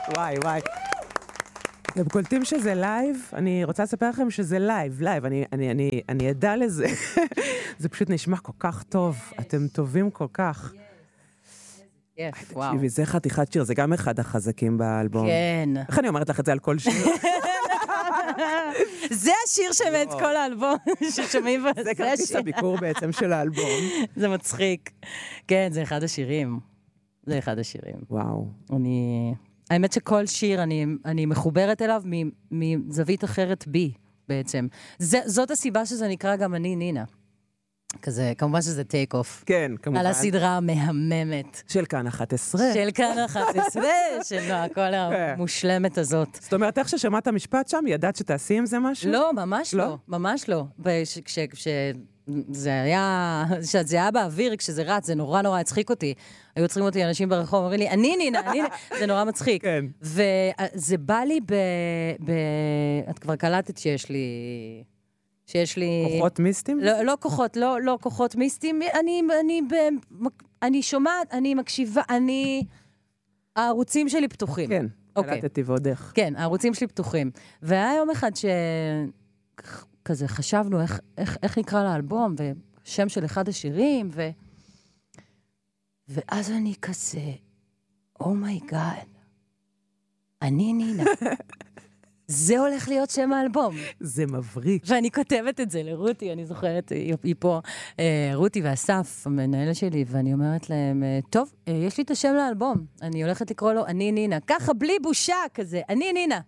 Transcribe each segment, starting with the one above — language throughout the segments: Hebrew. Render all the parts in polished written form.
וואי, וואי. אתם קולטים שזה לייב? אני רוצה לספר לכם שזה לייב. אני אדע לזה. זה פשוט נשמע כל כך טוב. אתם טובים כל כך. וואו. תקשיבי, זה חתיכת שיר, זה גם אחד החזקים באלבום. כן. איך אני אומרת לך את זה על כל שיר? זה השיר שמאת כל האלבום ששומעים בו. זה כרטיס הביקור בעצם של האלבום. זה מצחיק. כן, זה אחד השירים. זה אחד השירים. וואו. האמת שכל שיר אני מחוברת אליו מזווית אחרת בי, בעצם. זאת הסיבה שזה נקרא גם אני נינה. כזה, כמובן שזה טייק אוף. כן, כמובן. על הסדרה המהממת. של כאן 11. של כאן 11, של כל המושלמת הזאת. זאת אומרת, איך ששמעת המשפט שם, ידעת שתעשי עם זה משהו? לא, ממש לא, ממש לא. כשזה היה באוויר, כשזה רץ, זה נורא נורא הצחיק אותי. היו צריכים אותי אנשים ברחוב, אומרים לי, אני נינה, זה נורא מצחיק. כן. וזה בא לי את כבר קלטת שיש לי... כוחות מיסטיים? לא כוחות, לא כוחות מיסטיים. אני שומעת, אני מקשיבה, הערוצים שלי פתוחים. כן, קלטתי ועודך. כן, הערוצים שלי פתוחים. והיה יום אחד שכזה חשבנו איך נקרא לאלבום, ושם של אחד השירים, ואז אני כזה, אומייגאד, אני נינה. זה הולך להיות שם האלבום. זה מבריק. ואני כותבת את זה לרותי, אני זוכרת, היא פה, רותי ואסף, המנהל שלי, ואני אומרת להם, טוב, יש לי את השם לאלבום, אני הולכת לקרוא לו אני נינה, ככה בלי בושה כזה, אני נינה.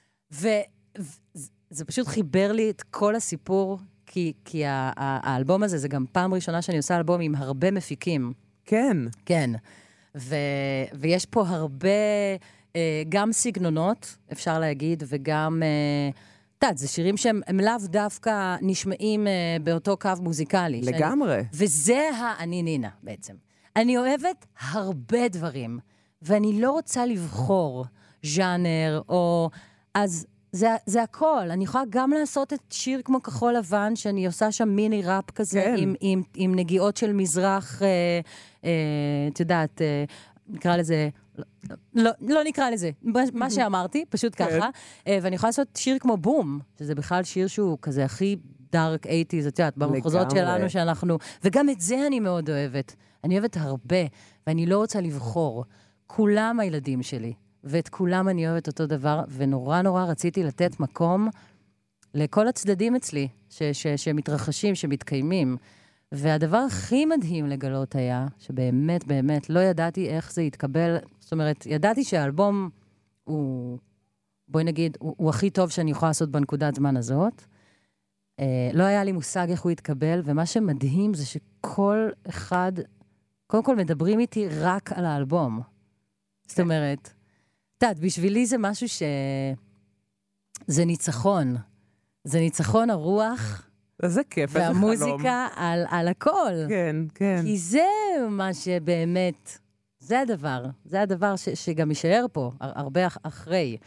וזה פשוט חיבר לי את כל הסיפור, כי האלבום הזה, זה גם פעם ראשונה שאני עושה אלבום עם הרבה מפיקים. כן. כן. ויש פה הרבה... גם סגנונות, אפשר להגיד, וגם, זה שירים שהם לאו דווקא נשמעים באותו קו מוזיקלי. לגמרי. וזה אני נינה בעצם. אני אוהבת הרבה דברים, ואני לא רוצה לבחור ז'אנר, אז זה הכל. אני יכולה גם לעשות את שיר כמו כחול לבן, שאני עושה שם מיני ראפ כזה, כן. עם נגיעות של מזרח, את יודעת, נקרא לזה... לא נקרא לזה, מה שאמרתי, פשוט ככה, ואני יכולה לעשות שיר כמו בום, שזה בכלל שיר שהוא כזה הכי דארק 80s, את יודעת, במחוזות שלנו שאנחנו, וגם את זה אני מאוד אוהבת, אני אוהבת הרבה, ואני לא רוצה לבחור, כולם הילדים שלי, ואת כולם אני אוהבת אותו דבר, ונורא נורא רציתי לתת מקום לכל הצדדים אצלי, שמתרחשים, שמתקיימים, והדבר הכי מדהים לגלות היה, שבאמת, באמת, לא ידעתי איך זה יתקבל, זאת אומרת, ידעתי שהאלבום הוא, בואי נגיד, הוא הכי טוב שאני יכולה לעשות בנקודת זמן הזאת. לא היה לי מושג איך הוא יתקבל, ומה שמדהים זה שכל אחד, קודם כל מדברים איתי רק על האלבום. זאת אומרת, בשבילי זה משהו זה ניצחון. זה ניצחון הרוח, זה כיף, איזה חלום. והמוזיקה על הכל. כן, כן. כי זה מה שבאמת, זה הדבר שגם יישאר פה, הרבה אחרי.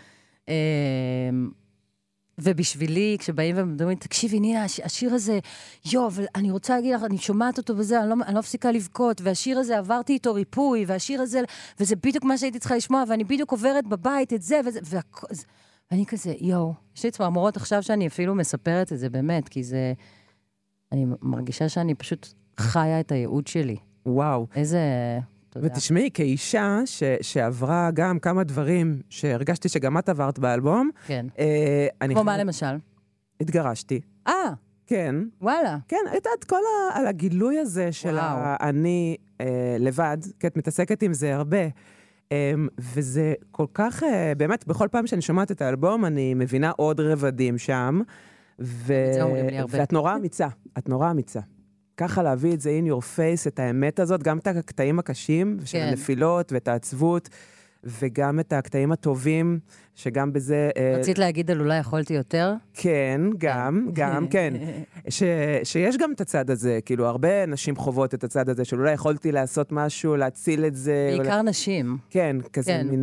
ובשבילי, כשבאים ומדברים, תקשיבי, נינה, השיר הזה, אבל אני רוצה להגיד לך, אני שומעת אותו וזה, אני לא מפסיקה לבכות, והשיר הזה עברתי איתו ריפוי, והשיר הזה, וזה בדיוק מה שהייתי צריכה לשמוע, ואני בדיוק עוברת בבית את זה וזה, ואני כזה, יש לי צמרמורות עכשיו שאני אפילו מספרת את זה באמת, כי זה, אני מרגישה שאני פשוט חיה את הייעוד שלי. וואו. איזה... ותשמעי, כאישה שעברה גם כמה דברים שהרגשתי שגם את עברת באלבום. כן. כמו מה למשל? התגרשתי. כן. וואלה. כן, הייתה את כל על הגילוי הזה של אני לבד, כי את מתעסקת עם זה הרבה. וזה כל כך, באמת, בכל פעם שאני שומעת את האלבום, אני מבינה עוד רבדים שם. זה אומרים לי הרבה. ואת נורא אמיצה, את נורא אמיצה. ככה להביא את זה in your face, את האמת הזאת, גם את הקטעים הקשים, של הנפילות ואת העצבות, וגם את הקטעים הטובים, שגם בזה... רצית להגיד על אולי יכולתי יותר? כן, גם, כן. שיש גם את הצד הזה, כאילו, הרבה נשים חוות את הצד הזה, של אולי יכולתי לעשות משהו, להציל את זה. בעיקר נשים. כן, כזה מין...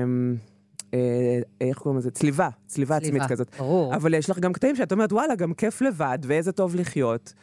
איך קוראים לזה? צליבה עצמית כזאת. ברור. אבל יש לך גם קטעים שאת אומרת, וואלה, גם כיף לבד, ואיזה טוב לחיות.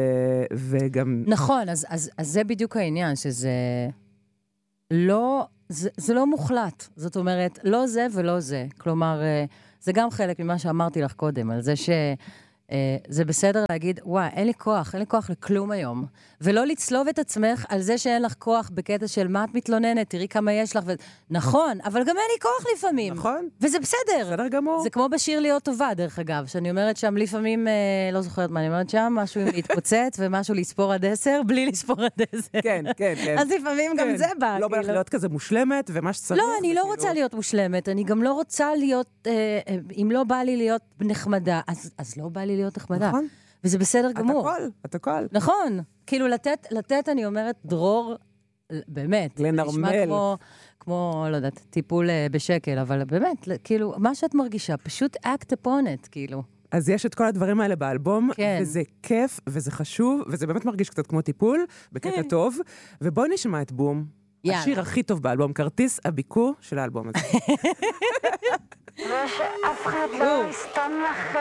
וגם... נכון, אז זה בדיוק העניין, שזה לא, זה לא מוחלט. זאת אומרת, לא זה ולא זה. כלומר, זה גם חלק ממה שאמרתי לך קודם, על זה זה בסדר להגיד, וואי, אין לי כוח לכלום היום. ולא לצלוב את עצמך על זה שאין לך כוח בקטע של מה את מתלוננת, תראי כמה יש לך. נכון, אבל גם אין לי כוח לפעמים. נכון. וזה בסדר. בסדר גמור. זה כמו בשיר להיות טובה, דרך אגב, שאני אומרת שם לפעמים, לא זוכרת מה אני אומרת שם, משהו להתפוצץ ומשהו לספור עד 10, בלי לספור עד 10. כן. אז לפעמים גם זה בא. לא בא להיות כזה מושלמת, ומה שצריך. לא, אני לא רוצה להיות מושלמת, אני גם לא רוצה להיות, אם לא בא לי להיות נחמדה, אז לא בא לי להיות נחמדה. נכון. וזה בסדר גמור. את הכל. נכון. כאילו לתת, אני אומרת, דרור, באמת. לנרמל. נשמע כמו, לא יודעת, טיפול בשקל, אבל באמת, כאילו, מה שאת מרגישה, פשוט act upon it, כאילו. אז יש את כל הדברים האלה באלבום, כן. וזה כיף, וזה חשוב, וזה באמת מרגיש קצת כמו טיפול, בקטע טוב. ובואי נשמע את בום. יאללה. השיר הכי טוב באלבום, כרטיס הביקור של האלבום הזה. ושאף אחד לא יסתום לך